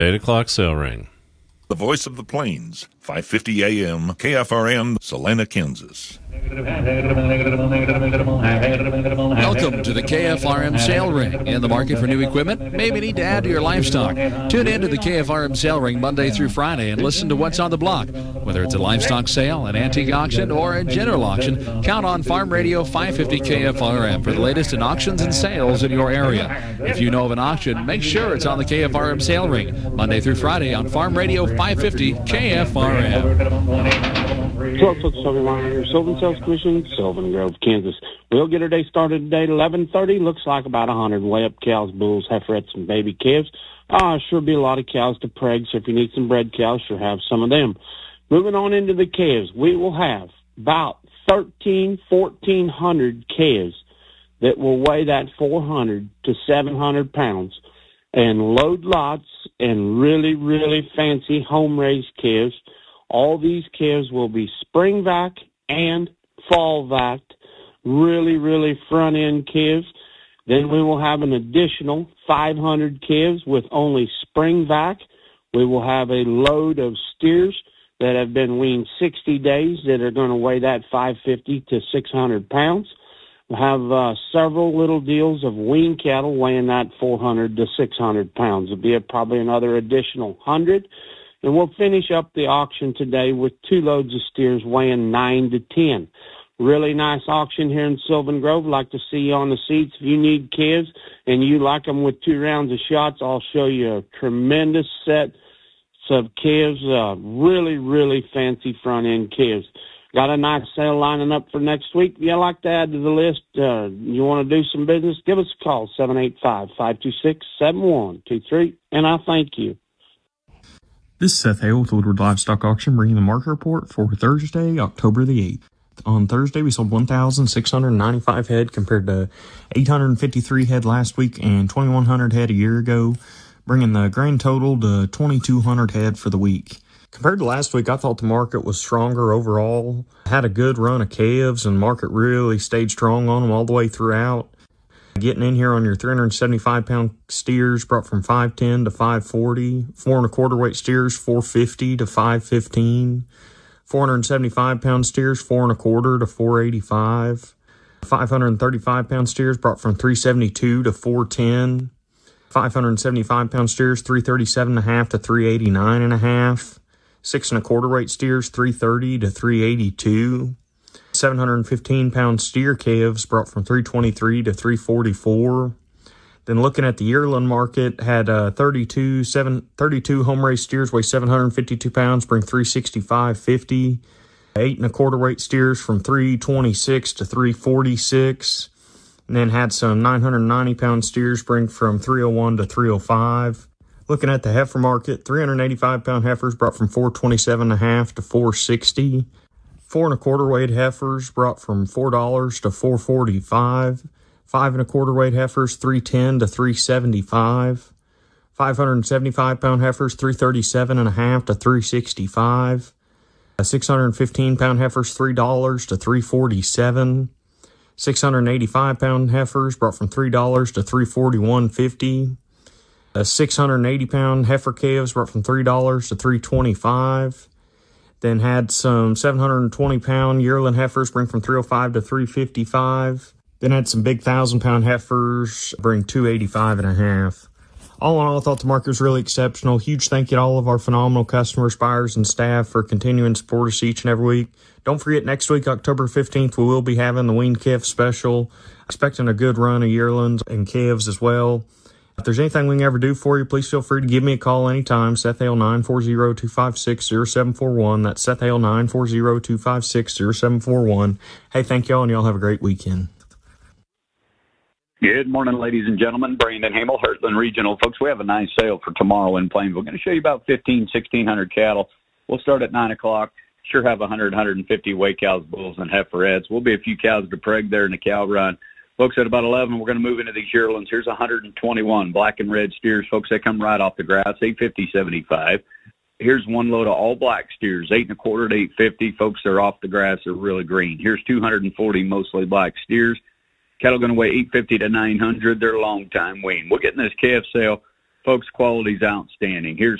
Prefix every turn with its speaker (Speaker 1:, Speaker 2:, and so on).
Speaker 1: 8 o'clock sale ring.
Speaker 2: The voice of the plains, 550 AM, KFRM, Salina, Kansas.
Speaker 3: Welcome to the KFRM Sale Ring. In the market for new equipment? Maybe need to add to your livestock. Tune in to the KFRM Sale Ring Monday through Friday and listen to what's on the block. Whether it's a livestock sale, an antique auction, or a general auction, count on Farm Radio 550 KFRM for the latest in auctions and sales in your area. If you know of an auction, make sure it's on the KFRM Sale Ring Monday through Friday on Farm Radio 550 KFRM.
Speaker 4: Hello, folks. Sylvan Miner, Sylvan Sales Commission, Sylvan Grove, Kansas. We'll get our day started today at 11:30. Looks like about 100 way-up cows, bulls, heiferettes, and baby calves. Sure be a lot of cows to preg, so if you need some bred cows, sure have some of them. Moving on into the calves, we will have about 1,400 calves that will weigh that 400 to 700 pounds and load lots and really, really fancy home-raised calves. All these calves will be spring vac and fall vac, really, really front-end calves. Then we will have an additional 500 calves with only spring vac. We will have a load of steers that have been weaned 60 days that are going to weigh that 550 to 600 pounds. We'll have several little deals of wean cattle weighing that 400 to 600 pounds. It'll be probably another additional 100. And we'll finish up the auction today with 2 loads of steers weighing 9 to 10. Really nice auction here in Sylvan Grove. Like to see you on the seats. If you need calves and you like them with 2 rounds of shots, I'll show you a tremendous set of calves. Really, really fancy front-end calves. Got a nice sale lining up for next week. If you'd like to add to the list, you want to do some business, give us a call, 785-526-7123, and I thank you.
Speaker 5: This is Seth Hale with Woodward Livestock Auction, bringing the market report for Thursday, October the 8th. On Thursday, we sold 1,695 head compared to 853 head last week and 2,100 head a year ago, bringing the grand total to 2,200 head for the week. Compared to last week, I thought the market was stronger overall. Had a good run of calves, and the market really stayed strong on them all the way throughout. Getting in here on your 375-pound steers brought from 510 to 540. 4 1/4 weight steers, 450 to 515. 475-pound steers, 4 1/4 to 485. 535-pound steers brought from 372 to 410. 575-pound steers, 337.5 to 389.5. 6 1/4 weight steers, 330 to 382. 715-pound steer calves brought from 323 to 344. Then looking at the yearling market, had 32 home-raised steers weigh 752 pounds, bring 365.50. 8 1/4 weight steers from 326 to 346. And then had some 990-pound steers bring from 301 to 305. Looking at the heifer market, 385-pound heifers brought from 427.5 to 460. 4 1/4 weight heifers brought from $4 to $4.45. 5 1/4 weight heifers, 310 to 375. 575-pound heifers, 337.5 to 365. 615-pound heifers, $3 to $3.47. 685-pound heifers brought from $3 to $341.50. 680-pound heifer calves brought from $3 to $325. Then had some 720-pound yearling heifers bring from $305 to $355. Then had some big 1,000-pound heifers bring $285.5. All in all, I thought the market was really exceptional. Huge thank you to all of our phenomenal customers, buyers, and staff for continuing to support us each and every week. Don't forget, next week, October 15th, we will be having the weaned calf special. Expecting a good run of yearlings and calves as well. If there's anything we can ever do for you, please feel free to give me a call anytime. Seth Hale, 940-256-0741. That's Seth Hale, 940-256-0741. Hey, thank y'all, and y'all have a great weekend.
Speaker 6: Good morning, ladies and gentlemen. Brandon Hamel, Heartland Regional. Folks, we have a nice sale for tomorrow in Plainville. We're going to show you about 1,600 cattle. We'll start at 9 o'clock. Sure have 150 weight cows, bulls, and heiferettes. We'll be a few cows to preg there in the cow run. Folks, at about 11, we're going to move into these yearlings. Here's 121 black and red steers. Folks, they come right off the grass, 850-75. Here's one load of all black steers, 8 1/4 to 850. Folks, they're off the grass. They're really green. Here's 240 mostly black steers. Cattle going to weigh 850 to 900. They're a long time wean. We'll get in this calf sale Folks, quality's outstanding. Here's